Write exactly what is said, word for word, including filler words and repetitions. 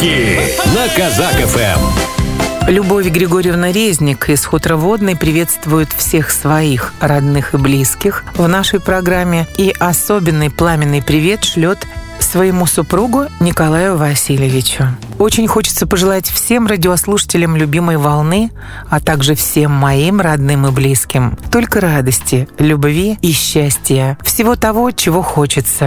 Сутки на Казак эф эм. Любовь Григорьевна Резник из Хутроводной приветствует всех своих родных и близких в нашей программе и особенный пламенный привет шлет своему супругу Николаю Васильевичу. Очень хочется пожелать всем радиослушателям любимой волны, а также всем моим родным и близким только радости, любви и счастья, всего того, чего хочется.